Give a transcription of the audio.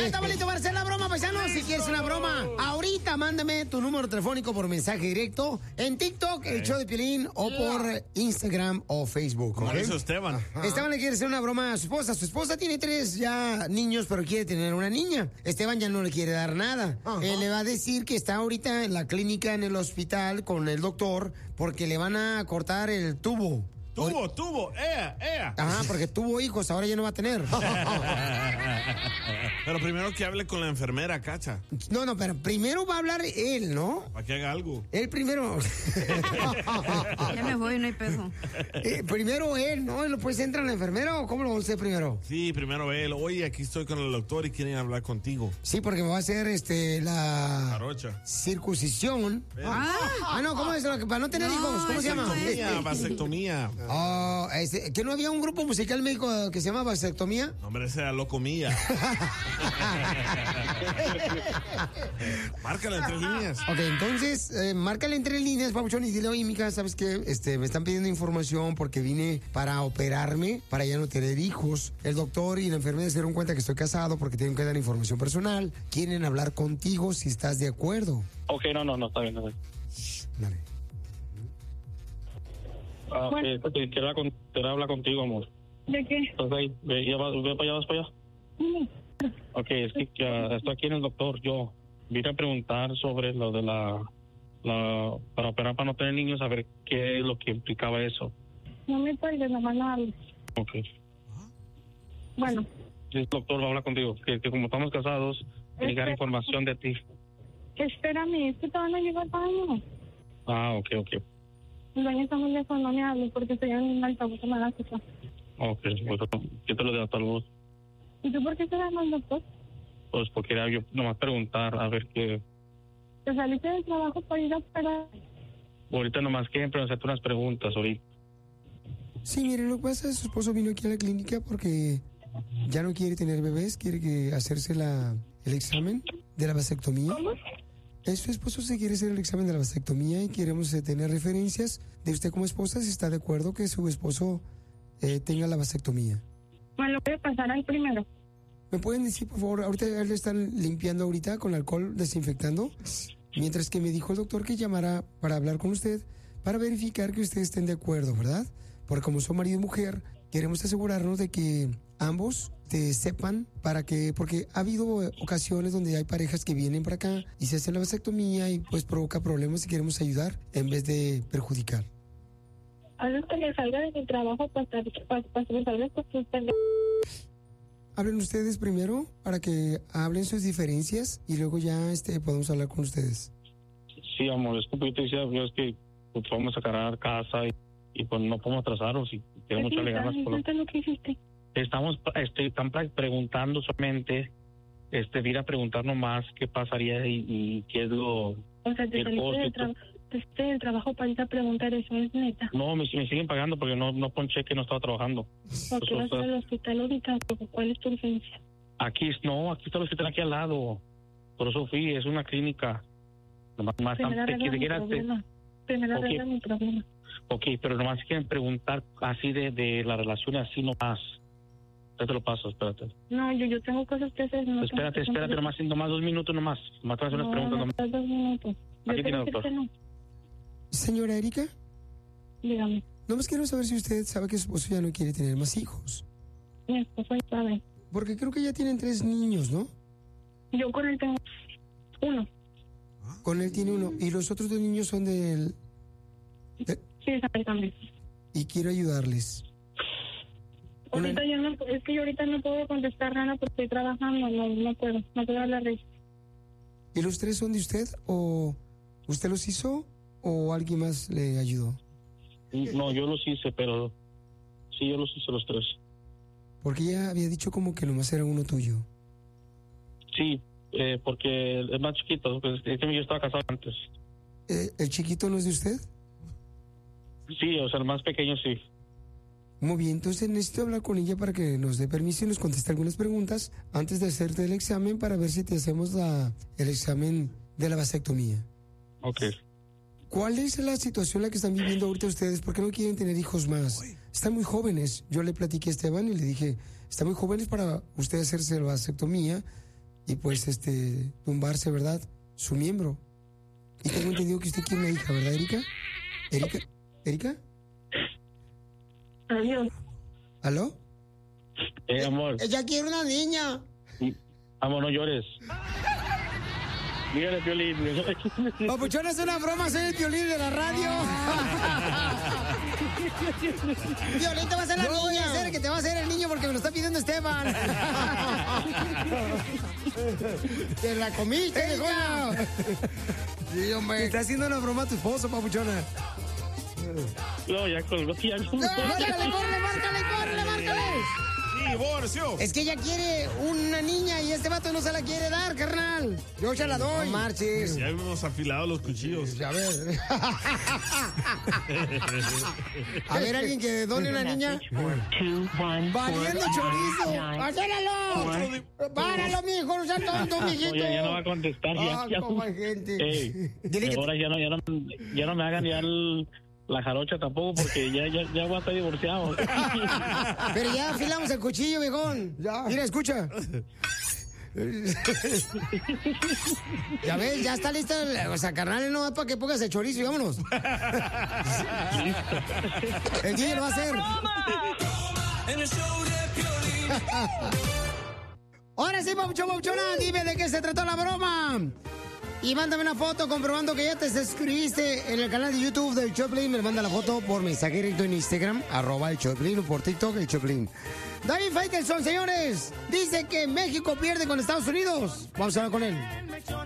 estamos listos para hacer la broma, paisanos. Si quieres una broma, ahorita mándame tu número telefónico por mensaje directo en TikTok, el show de Piolín, o por Instagram o Facebook. Como ¿okay? hizo Esteban. Esteban le quiere hacer una broma a su esposa. Su esposa tiene 3 ya niños, pero quiere tener una niña. Esteban ya no le quiere dar nada. Él le va a decir que está ahorita en la clínica, en el hospital, con el doctor, porque le van a cortar el tubo. Tuvo, ea. Ajá, porque tuvo hijos, ahora ya no va a tener. Pero primero que hable con la enfermera, Cacha. No, pero primero va a hablar él, ¿no? Para que haga algo. Él primero. Ya me voy, no hay peso. Primero él, ¿no? ¿Y después entra la enfermera o cómo lo va a hacer primero? Sí, primero él. Oye, aquí estoy con el doctor y quieren hablar contigo. Sí, porque me va a hacer la Jarocha. Circuncisión. No, ¿cómo es? Para no tener hijos, ¿cómo se llama? Vasectomía. ¿Que no había un grupo musical médico que se llama Vasectomía? No, hombre, ese era Locomía. Márcale en 3 líneas. Ok, entonces, márcale en 3 líneas, papuchón, y dile, oye, mija, ¿sabes qué? Me están pidiendo información porque vine para operarme, para ya no tener hijos. El doctor y la enfermera se dieron cuenta que estoy casado porque tienen que dar información personal. Quieren hablar contigo si estás de acuerdo. Ok, no, está bien. Dale. Bueno. Quiero hablar contigo, amor. ¿De qué? Entonces, vas para allá. Ok, es que estoy aquí en el doctor. Yo vine a preguntar sobre lo de para operar para no tener niños, a ver qué es lo que implicaba eso. No me cuelgues, nomás no hables. Ok. Bueno. El doctor va a hablar contigo, que como estamos casados, llegar información de ti. Espérame, es que todavía no llegó el baño. Ok. El baño está muy lejos, no me hables porque estoy en un altavoz de la casa. Ok, bueno, yo te lo digo hasta luego. ¿Y tú por qué te llamas al doctor? Pues porque era yo nomás preguntar a ver qué. ¿Te saliste del trabajo para ir a operar? Ahorita nomás quieren hacerte unas preguntas ahorita. Sí, mire, lo que pasa es que su esposo vino aquí a la clínica porque ya no quiere tener bebés, quiere hacerse el examen de la vasectomía. ¿Cómo? Su esposo se quiere hacer el examen de la vasectomía y queremos tener referencias de usted como esposa si está de acuerdo que su esposo tenga la vasectomía. Me lo voy a pasar ahí primero. ¿Me pueden decir, por favor, ahorita le están limpiando ahorita con alcohol, desinfectando? Mientras que me dijo el doctor que llamara para hablar con usted, para verificar que ustedes estén de acuerdo, ¿verdad? Porque como son marido y mujer, queremos asegurarnos de que ambos sepan porque ha habido ocasiones donde hay parejas que vienen para acá y se hacen la vasectomía y pues provoca problemas y queremos ayudar en vez de perjudicar. Antes que me salga de mi trabajo, para que me salga con sus Hablen ustedes primero para que hablen sus diferencias y luego ya podemos hablar con ustedes. Sí, amor, es que yo te decía, es que pues, vamos a sacar casa y pues no podemos atrasarnos y queremos echarle ganas. Lo que hiciste. Están preguntando solamente, ir a preguntar nomás qué pasaría y qué es lo... O sea, te saliste del trabajo para ir a preguntar eso, ¿es neta? No, me siguen pagando porque no ponché que no estaba trabajando. ¿Por qué vas al hospital ahorita? ¿Cuál es tu urgencia? Aquí está el hospital aquí al lado. Por eso fui, es una clínica. Nomás Primero arregla mi problema. Ok, pero nomás quieren preguntar así de la relación, así nomás. Ya te lo paso, espérate. No, yo tengo cosas que hacer. No espérate, nomás 2 minutos nomás. Nomás te voy a hacer unas preguntas nomás. 2 minutos. Aquí tiene, doctor. No. Señora Erika. Dígame. Nomás quiero saber si usted sabe que su esposo ya no quiere tener más hijos. Mi esposo ya sabe. Porque creo que ya tienen 3 niños, ¿no? Yo con él tengo 1. Con él tiene 1. ¿Y los otros 2 niños son de él? Sí, sabe también. Y quiero ayudarles. Ahorita yo ahorita no puedo contestar nada porque estoy trabajando, no puedo hablar de eso. ¿Y los 3 son de usted o usted los hizo o alguien más le ayudó? No, yo los hice, pero sí, yo los hice los 3. Porque ella había dicho como que nomás era uno tuyo. Sí, porque es más chiquito, pues, yo estaba casado antes. ¿El chiquito no es de usted? Sí, o sea, el más pequeño sí. Muy bien, entonces necesito hablar con ella para que nos dé permiso y nos conteste algunas preguntas antes de hacerte el examen para ver si te hacemos el examen de la vasectomía. Ok. ¿Cuál es la situación en la que están viviendo ahorita ustedes? ¿Por qué no quieren tener hijos más? Están muy jóvenes. Yo le platiqué a Esteban y le dije, están muy jóvenes para usted hacerse la vasectomía y pues tumbarse, ¿verdad? Su miembro. Y tengo entendido que usted quiere una hija, ¿verdad, Erika? ¿Erika? Adiós. ¿Aló? Amor. Ella quiere una niña. Amor, no llores. Dígale, Piolín. Papuchón, es una broma, soy el Piolín de la radio. Piolín te va a hacer la niña. Voy a hacer que te va a hacer el niño porque me lo está pidiendo Esteban. Te la comiste, viejona. Sí, hombre. Te está haciendo una broma a tu esposo, papuchona. No, ya colgó. Márcale. ¡Divorcio! Es que ella quiere una niña y este vato no se la quiere dar, carnal. Yo ya la doy. No marches. Ya hemos afilado los cuchillos. A ver. A ver, alguien que done una niña. Valiendo chorizo. ¡Acéralo! ¡Páralo, mijo! ¡No seas tonto, mijito! Oye, ya no va a contestar. Ya como hay gente. Dile que ahora ya no me hagan ya la jarocha tampoco, porque ya voy a estar divorciado. Pero ya afilamos el cuchillo, viejón. Ya. Mira, escucha. Ya ves, ya está lista. O sea, carnal, no es para que pongas el chorizo y vámonos. El DJ lo va a hacer. Ahora sí, Papuchona, dime de qué se trató la broma. Y mándame una foto comprobando que ya te suscribiste en el canal de YouTube del Choplin. Me manda la foto por mensaje directo en Instagram, @el Choplin, o por TikTok, el Choplin. David Faitelson, señores, dice que México pierde con Estados Unidos. Vamos a hablar con él.